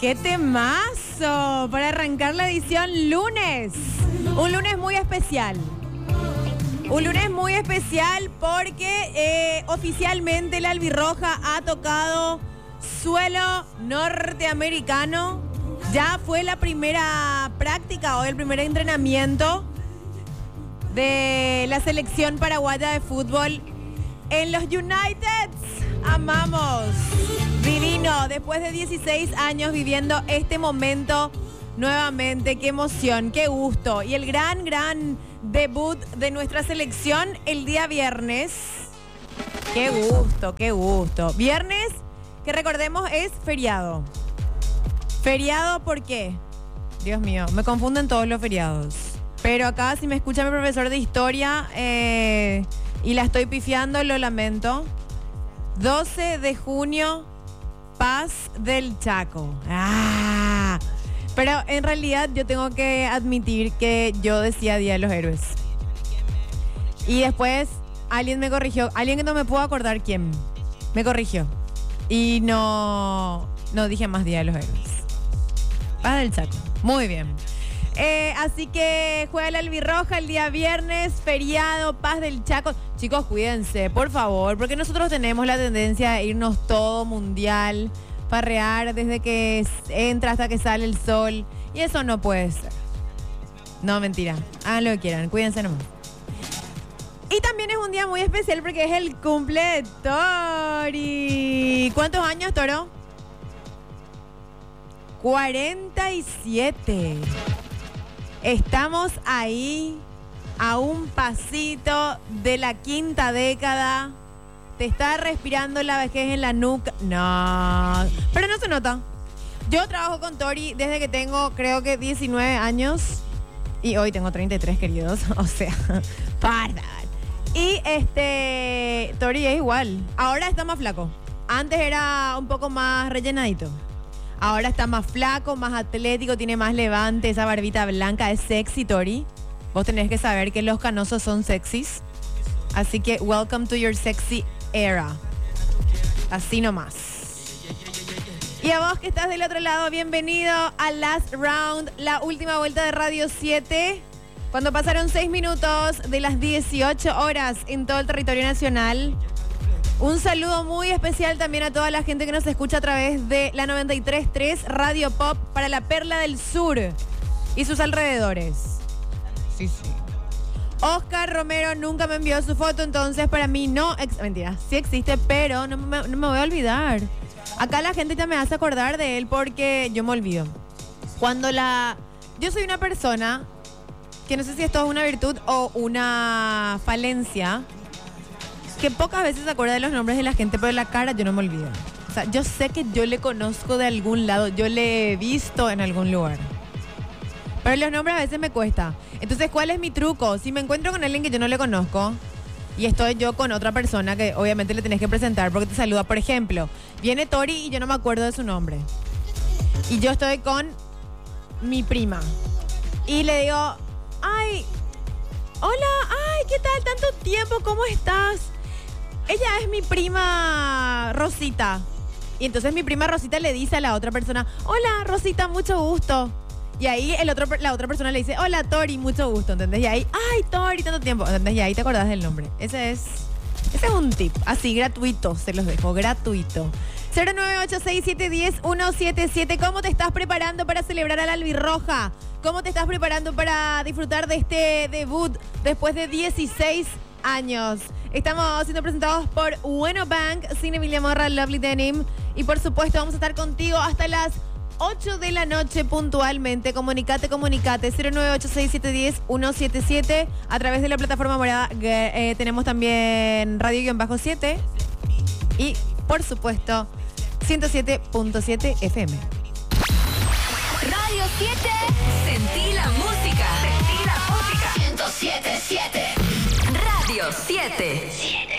¡Qué temazo! Para arrancar la edición lunes. Un lunes muy especial. Un lunes muy especial porque oficialmente la albirroja ha tocado suelo norteamericano. Ya fue la primera práctica o el primer entrenamiento de la selección paraguaya de fútbol en los Uniteds. Amamos. Divino, después de 16 años viviendo este momento nuevamente. Qué emoción, qué gusto. Y el gran debut de nuestra selección el día viernes. Qué gusto, qué gusto. Viernes, que recordemos, es feriado. ¿Feriado por qué? Dios mío, me confunden todos los feriados. Pero acá, si me escucha mi profesor de historia y la estoy pifiando, lo lamento. 12 de junio, Paz del Chaco. Pero en realidad yo tengo que admitir que yo decía Día de los Héroes. Y después alguien me corrigió, alguien que no me puedo acordar quién, me corrigió. Y no dije más Día de los Héroes. Paz del Chaco. Muy bien. Así que juega la albirroja el día viernes, feriado, Paz del Chaco. Chicos, cuídense, por favor, porque nosotros tenemos la tendencia a irnos todo mundial, farrear desde que entra hasta que sale el sol. Y eso no puede ser. No, mentira. Hagan lo que quieran, cuídense nomás. Y también es un día muy especial porque es el cumple de Tori. ¿Cuántos años, Toro? 47. Estamos ahí a un pasito de la quinta década. ¿Te está respirando la vejez en la nuca? No, pero no se nota. Yo trabajo con Tori desde que tengo, creo que 19 años. Y hoy tengo 33, queridos. O sea, pardon. Y Tori es igual. Ahora está más flaco. Antes era un poco más rellenadito. Ahora está más flaco, más atlético, tiene más levante, esa barbita blanca. Es sexy, Tori. Vos tenés que saber que los canosos son sexys. Así que welcome to your sexy era. Así nomás. Y a vos que estás del otro lado, bienvenido a Last Round, la última vuelta de Radio 7. Cuando pasaron 6 minutos de las 18 horas en todo el territorio nacional. Un saludo muy especial también a toda la gente que nos escucha a través de la 93.3 Radio Pop para la Perla del Sur y sus alrededores. Sí. Oscar Romero nunca me envió su foto, entonces para mí no... Mentira, sí existe, pero no me voy a olvidar. Acá la gente ya me hace acordar de él porque yo me olvido. Yo soy una persona que no sé si esto es una virtud o una falencia, que pocas veces se acuerda de los nombres de la gente, pero la cara yo no me olvido. O sea, yo sé que yo le conozco de algún lado, yo le he visto en algún lugar. Pero los nombres a veces me cuesta. Entonces, ¿cuál es mi truco? Si me encuentro con alguien que yo no le conozco y estoy yo con otra persona que obviamente le tenés que presentar porque te saluda, por ejemplo, viene Tori y yo no me acuerdo de su nombre. Y yo estoy con mi prima. Y le digo, ay, hola, ay, ¿qué tal? Tanto tiempo, ¿cómo estás? Ella es mi prima Rosita. Y entonces mi prima Rosita le dice a la otra persona, hola, Rosita, mucho gusto. Y ahí la otra persona le dice, hola, Tori, mucho gusto, ¿entendés? Y ahí, ay, Tori, tanto tiempo, ¿entendés? Y ahí te acordás del nombre. Ese es un tip, así, gratuito, se los dejo, gratuito. 0986710-177. ¿Cómo te estás preparando para celebrar a la albirroja? ¿Cómo te estás preparando para disfrutar de este debut después de 16 años? Estamos siendo presentados por Bueno Bank, Cine Emilia Morra, Lovely Denim. Y por supuesto vamos a estar contigo hasta las 8 de la noche puntualmente. Comunicate. 0986710-177. A través de la plataforma morada tenemos también Radio-7. Y por supuesto 107.7 FM. Radio 7. Sentí la música. 107.7. Radio 7.